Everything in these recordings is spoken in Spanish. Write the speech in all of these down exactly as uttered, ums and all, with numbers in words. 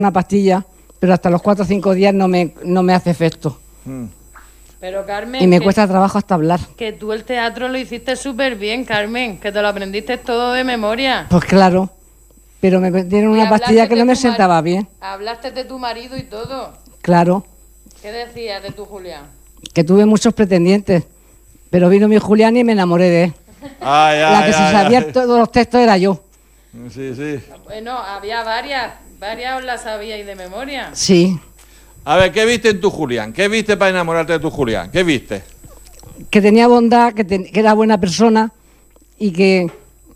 una pastilla, pero hasta los cuatro o cinco días no me, no me hace efecto. Mm. Pero Carmen, y me que, cuesta trabajo hasta hablar. Que tú el teatro lo hiciste súper bien, Carmen, que te lo aprendiste todo de memoria. Pues claro, pero me dieron una pastilla que no me sentaba bien. Hablaste de tu marido y todo. Claro. ¿Qué decías de tu Julián? Que tuve muchos pretendientes, pero vino mi Julián y me enamoré de él. Ay, ay, La que ay, se sabía ay. todos los textos era yo. Sí, sí. Bueno, había varias, varias os las sabíais de memoria. Sí. A ver, ¿qué viste en tu Julián? ¿Qué viste para enamorarte de tu Julián? ¿Qué viste? Que tenía bondad, que, te, que era buena persona y que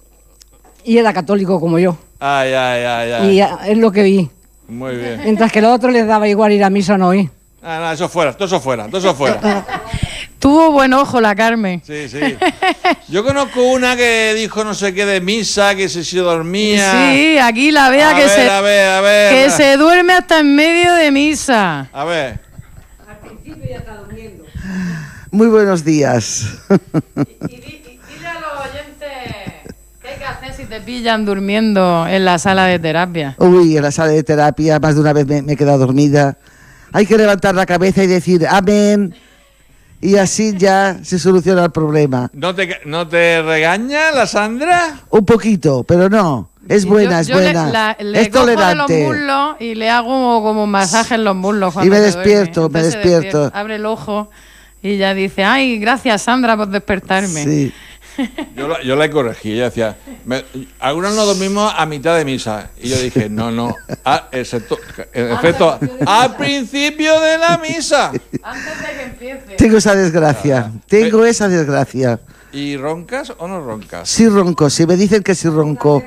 y era católico como yo. Ay, ay, ay, ay. Y a- es lo que vi. Muy bien. Mientras que a los otros les daba igual ir a misa o no ir. Ah, no, eso fuera, todo eso fuera, todo eso fuera. Tuvo buen ojo la Carmen. Sí, sí. Yo conozco una que dijo no sé qué de misa, que se, se dormía. Sí, aquí la vea a que ver, se a ver, a ver. que se duerme hasta en medio de misa. A ver. Al principio ya está durmiendo. Muy buenos días. Y, y, y dile a los oyentes qué hay que hacer si te pillan durmiendo en la sala de terapia. Uy, en la sala de terapia más de una vez me, me he quedado dormida. Hay que levantar la cabeza y decir amén. Y así ya se soluciona el problema. ¿No te, no te regaña la Sandra? Un poquito, pero no. Es buena, yo, yo es buena. Le, la, le es cojo tolerante. de los muslos y le hago como, como masaje en los muslos. Y cuando me se despierto, duerme. me Entonces se despierto. despierta, abre el ojo y ya dice, ay, gracias Sandra por despertarme. Sí. Yo la, yo la corregí, ella decía, me- algunos nos dormimos a mitad de misa. Y yo dije, no, no, a- excepto, en efecto, al principio de la misa. Antes de que empiece. Tengo esa desgracia. Tengo esa desgracia. ¿Y roncas o no roncas? Sí ronco, si me dicen que sí ronco.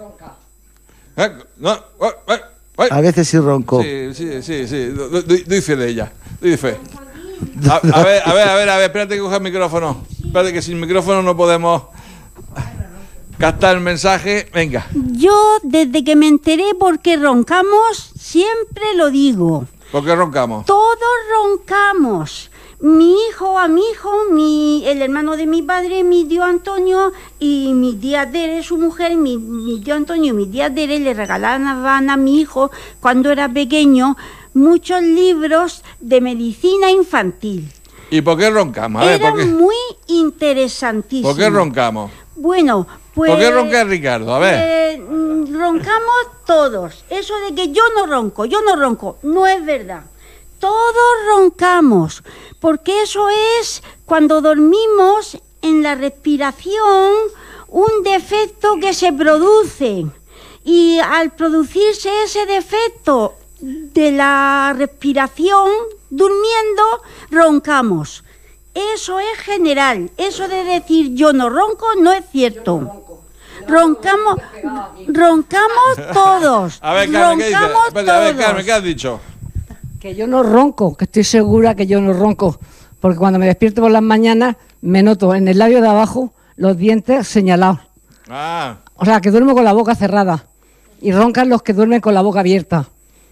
Eh, No, eh, eh, eh. A veces sí ronco. Sí, sí, sí, sí, do- do- doy, doy fe de ella, doy fe. A, a ver, a ver, a ver, a ver, espérate que coja el micrófono. Espérate que sin micrófono no podemos captar el mensaje. Venga. Yo, desde que me enteré por qué roncamos, siempre lo digo. ¿Por qué roncamos? Todos roncamos. Mi hijo, a mi hijo, mi, el hermano de mi padre, mi tío Antonio, y mi tía Tere, su mujer, mi, mi tío Antonio y mi tía Tere le regalaban a mi hijo, cuando era pequeño, muchos libros de medicina infantil. ¿Y por qué roncamos? A ver, Era ¿por qué, muy interesantísimo. ¿por qué roncamos? Bueno, pues... ¿Por qué ronca Ricardo? A ver. eh, mm, roncamos todos. Eso de que yo no ronco, yo no ronco, no es verdad. Todos roncamos, porque eso es cuando dormimos en la respiración un defecto que se produce. Y al producirse ese defecto de la respiración, durmiendo, roncamos. Eso es general. Eso de decir yo no ronco no es cierto. Roncamos, roncamos todos. A ver, Carmen, ¿qué dices? Roncamos Espérate, a ver, todos. Carmen, ¿qué has dicho? Que yo no ronco, que estoy segura que yo no ronco. Porque cuando me despierto por las mañanas me noto en el labio de abajo los dientes señalados. Ah, O sea, que duermo con la boca cerrada. Y roncan los que duermen con la boca abierta.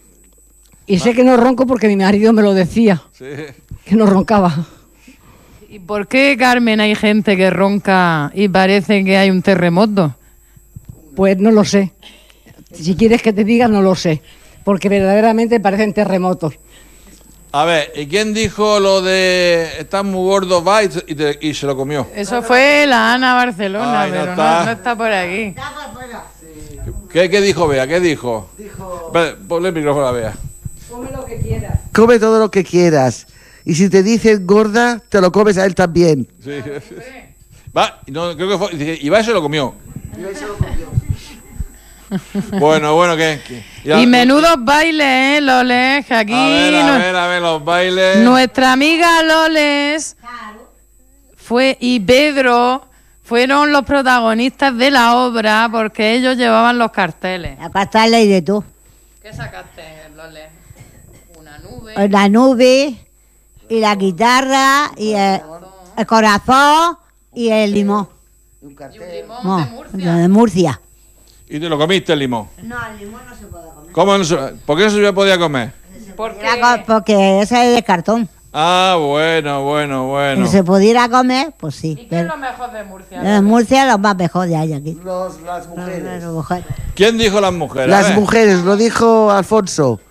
Y sé que no ronco porque mi marido me lo decía, sí. que no roncaba. ¿Y por qué, Carmen, hay gente que ronca y parece que hay un terremoto? Pues no lo sé. Si quieres que te diga, no lo sé. Porque verdaderamente parecen terremotos. A ver, ¿y quién dijo lo de estás muy gordo, va y, te- y te- y se lo comió? Eso fue la Ana Barcelona, Ay, no pero está. no, no está por aquí. ¿Qué, qué dijo Bea? ¿Qué dijo? Espérate, ponle el micrófono a Bea. Come lo que quieras. Come todo lo que quieras. Y si te dicen gorda, te lo comes a él también. Sí. Va, no, creo que fue, dice, y va y se lo comió. Bueno, bueno, ¿qué? qué? Ya- Y menudos bailes, ¿eh, Loles? Que aquí A ver, a no- ver, a ver, los bailes. nuestra amiga Loles fue y Pedro fueron los protagonistas de la obra porque ellos llevaban los carteles. Acá está la y de todo. ¿Qué sacaste, Loles? Una nube. La nube y la guitarra y el, el corazón y el limón. Y un limón No, de lo Murcia. de Murcia. Y te lo comiste el limón. No, el limón no se puede comer. ¿Cómo no se- ¿Por qué no se podía comer? Porque Porque ese es de cartón. Ah, bueno, bueno, bueno. Que se pudiera comer, pues sí. ¿Y qué es Pero lo mejor de Murcia? en Murcia los más mejor de ahí aquí. Los, las mujeres. Las mujeres. ¿Quién dijo las mujeres? A Las ver. mujeres, lo dijo Alfonso.